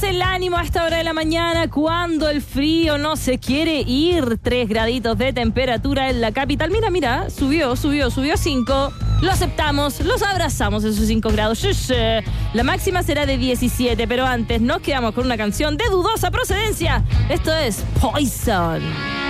el ánimo a esta hora de la mañana cuando el frío no se quiere ir. 3 graditos de temperatura en la capital. Mira, subió 5. Lo aceptamos, los abrazamos esos 5 grados. La máxima será de 17, pero antes nos quedamos con una canción de dudosa procedencia. Esto es Poison.